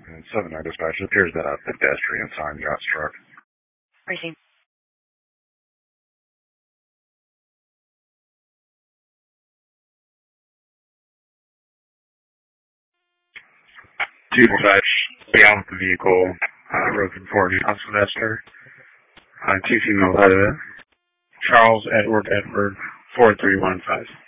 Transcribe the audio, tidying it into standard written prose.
And 7-9 dispatch, it appears that a pedestrian sign got struck. Racing. Two dispatch, beyond the vehicle, road 40 on Sylvester. Two females out of it. Charles Edward 4315.